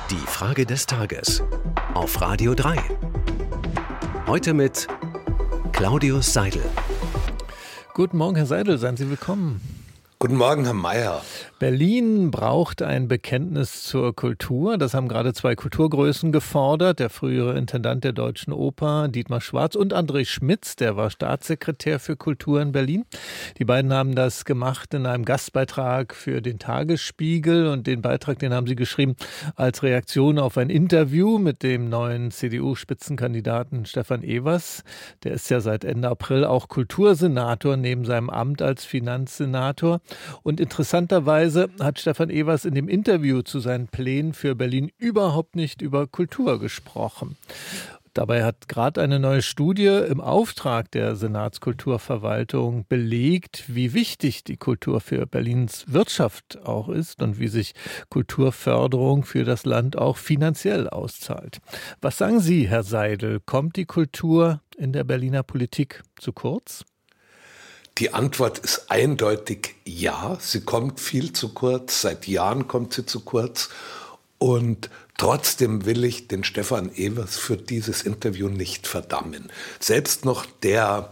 Die Frage des Tages auf Radio 3. Heute mit Claudius Seidel. Guten Morgen, Herr Seidel, seien Sie willkommen. Guten Morgen, Herr Mayer. Berlin braucht ein Bekenntnis zur Kultur. Das haben gerade zwei Kulturgrößen gefordert. Der frühere Intendant der Deutschen Oper, Dietmar Schwarz, und André Schmitz, der war Staatssekretär für Kultur in Berlin. Die beiden haben das gemacht in einem Gastbeitrag für den Tagesspiegel. Und den Beitrag, den haben sie geschrieben als Reaktion auf ein Interview mit dem neuen CDU-Spitzenkandidaten Stefan Evers. Der ist ja seit Ende April auch Kultursenator neben seinem Amt als Finanzsenator. Und interessanterweise hat Stefan Evers in dem Interview zu seinen Plänen für Berlin überhaupt nicht über Kultur gesprochen. Dabei hat gerade eine neue Studie im Auftrag der Senatskulturverwaltung belegt, wie wichtig die Kultur für Berlins Wirtschaft auch ist und wie sich Kulturförderung für das Land auch finanziell auszahlt. Was sagen Sie, Herr Seidel? Kommt die Kultur in der Berliner Politik zu kurz? Die Antwort ist eindeutig ja, sie kommt viel zu kurz, seit Jahren kommt sie zu kurz und trotzdem will ich den Stefan Evers für dieses Interview nicht verdammen. Selbst noch der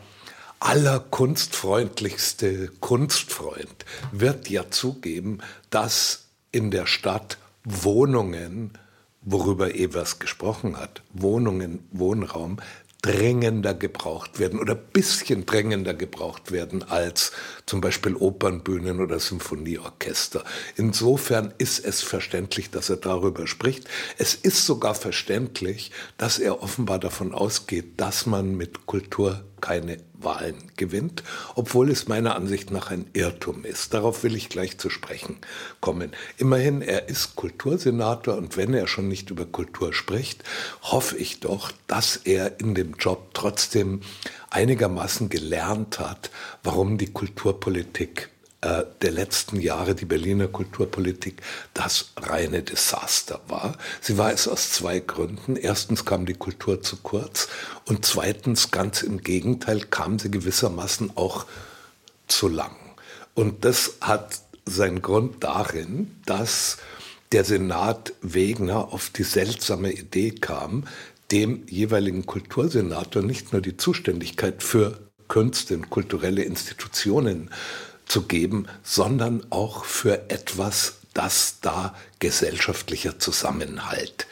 allerkunstfreundlichste Kunstfreund wird ja zugeben, dass in der Stadt Wohnungen, worüber Evers gesprochen hat, Wohnungen, Wohnraum, drängender gebraucht werden oder ein bisschen drängender gebraucht werden als zum Beispiel Opernbühnen oder Symphonieorchester. Insofern ist es verständlich, dass er darüber spricht. Es ist sogar verständlich, dass er offenbar davon ausgeht, dass man mit Kultur keine Wahlen gewinnt, obwohl es meiner Ansicht nach ein Irrtum ist. Darauf will ich gleich zu sprechen kommen. Immerhin, er ist Kultursenator und wenn er schon nicht über Kultur spricht, hoffe ich doch, dass er in dem Job trotzdem einigermaßen gelernt hat, warum die Kulturpolitik der letzten Jahre, die Berliner Kulturpolitik, das reine Desaster war. Sie war es aus zwei Gründen. Erstens kam die Kultur zu kurz und zweitens, ganz im Gegenteil, kam sie gewissermaßen auch zu lang. Und das hat seinen Grund darin, dass der Senat Wegner auf die seltsame Idee kam, dem jeweiligen Kultursenator nicht nur die Zuständigkeit für Künste und kulturelle Institutionen zu geben, sondern auch für etwas, das da gesellschaftlicher Zusammenhalt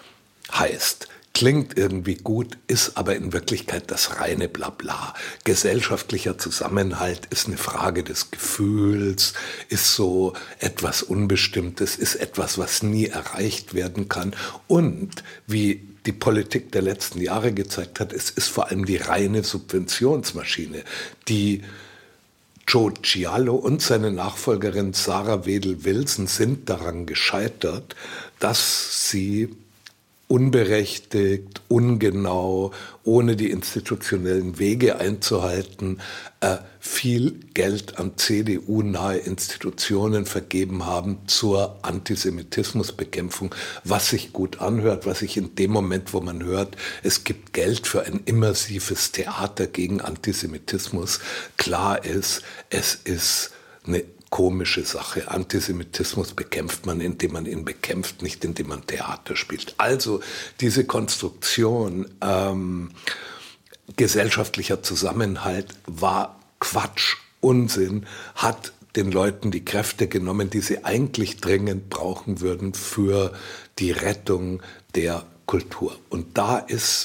heißt. Klingt irgendwie gut, ist aber in Wirklichkeit das reine Blabla. Gesellschaftlicher Zusammenhalt ist eine Frage des Gefühls, ist so etwas Unbestimmtes, ist etwas, was nie erreicht werden kann. Und wie die Politik der letzten Jahre gezeigt hat, es ist vor allem die reine Subventionsmaschine, die Joe Giallo und seine Nachfolgerin Sarah Wedel-Wilson sind daran gescheitert, dass sie unberechtigt, ungenau, ohne die institutionellen Wege einzuhalten, viel Geld an CDU-nahe Institutionen vergeben haben zur Antisemitismusbekämpfung, was sich gut anhört, was sich in dem Moment, wo man hört, es gibt Geld für ein immersives Theater gegen Antisemitismus, klar ist, es ist eine komische Sache. Antisemitismus bekämpft man, indem man ihn bekämpft, nicht indem man Theater spielt. Also diese Konstruktion gesellschaftlicher Zusammenhalt war Quatsch, Unsinn, hat den Leuten die Kräfte genommen, die sie eigentlich dringend brauchen würden für die Rettung der Kultur. Und da ist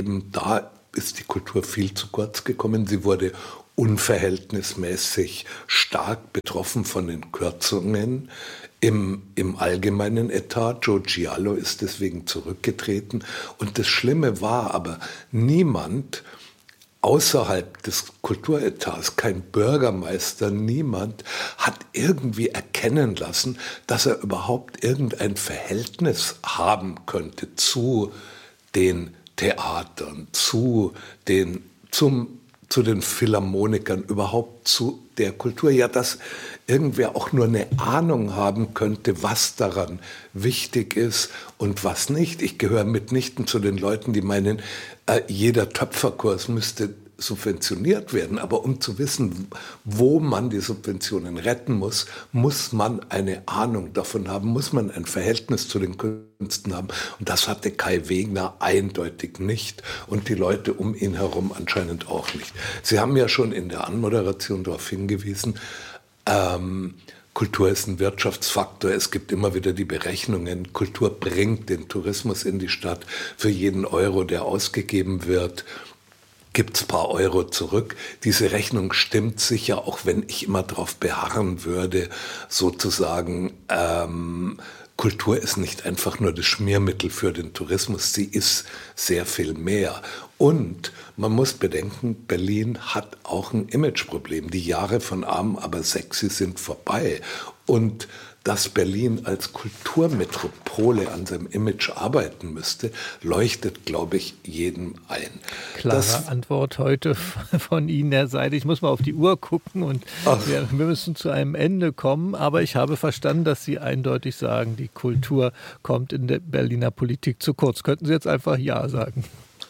die Kultur viel zu kurz gekommen. Sie wurde unverhältnismäßig stark betroffen von den Kürzungen im allgemeinen Etat. Joe Giallo ist deswegen zurückgetreten. Und das Schlimme war aber, niemand außerhalb des Kulturetats, kein Bürgermeister, niemand hat irgendwie erkennen lassen, dass er überhaupt irgendein Verhältnis haben könnte zu den Theatern, zu den Philharmonikern, überhaupt zu der Kultur. Ja, dass irgendwer auch nur eine Ahnung haben könnte, was daran wichtig ist und was nicht. Ich gehöre mitnichten zu den Leuten, die meinen, jeder Töpferkurs müsste subventioniert werden. Aber um zu wissen, wo man die Subventionen retten muss, muss man eine Ahnung davon haben, muss man ein Verhältnis zu den Künsten haben. Und das hatte Kai Wegner eindeutig nicht und die Leute um ihn herum anscheinend auch nicht. Sie haben ja schon in der Anmoderation darauf hingewiesen, Kultur ist ein Wirtschaftsfaktor. Es gibt immer wieder die Berechnungen. Kultur bringt den Tourismus in die Stadt. Für jeden Euro, der ausgegeben wird, gibt es ein paar Euro zurück. Diese Rechnung stimmt sicher, auch wenn ich immer darauf beharren würde, sozusagen, Kultur ist nicht einfach nur das Schmiermittel für den Tourismus, sie ist sehr viel mehr. Und man muss bedenken, Berlin hat auch ein Imageproblem. Die Jahre von arm, aber sexy sind vorbei. Und dass Berlin als Kulturmetropole an seinem Image arbeiten müsste, leuchtet, glaube ich, jedem ein. Klare Antwort heute von Ihnen der Seite. Ich muss mal auf die Uhr gucken und wir müssen zu einem Ende kommen. Aber ich habe verstanden, dass Sie eindeutig sagen, die Kultur kommt in der Berliner Politik zu kurz. Könnten Sie jetzt einfach Ja sagen?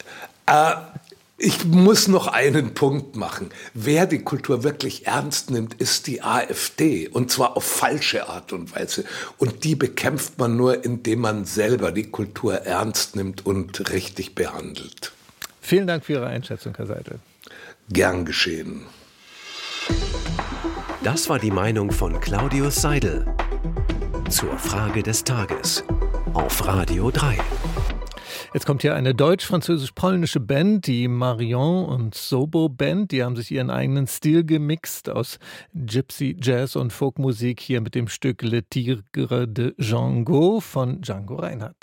Ich muss noch einen Punkt machen. Wer die Kultur wirklich ernst nimmt, ist die AfD. Und zwar auf falsche Art und Weise. Und die bekämpft man nur, indem man selber die Kultur ernst nimmt und richtig behandelt. Vielen Dank für Ihre Einschätzung, Herr Seidel. Gern geschehen. Das war die Meinung von Claudius Seidel zur Frage des Tages auf Radio 3. Jetzt kommt hier eine deutsch-französisch-polnische Band, die Marion und Sobo Band. Die haben sich ihren eigenen Stil gemixt aus Gypsy, Jazz und Folkmusik hier mit dem Stück Le Tigre de Django von Django Reinhardt.